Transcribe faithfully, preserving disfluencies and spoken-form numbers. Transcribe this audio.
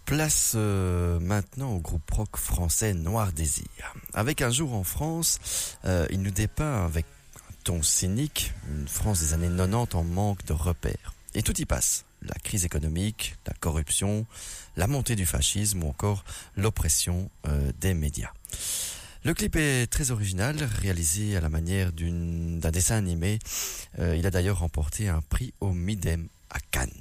Place euh, maintenant au groupe rock français Noir Désir. Avec Un jour en France, euh, il nous dépeint avec un ton cynique une France des années quatre-vingt-dix en manque de repères. Et tout y passe. La crise économique, la corruption, la montée du fascisme ou encore l'oppression euh, des médias. Le clip est très original, réalisé à la manière d'une, d'un dessin animé. Euh, il a d'ailleurs remporté un prix au Midem à Cannes.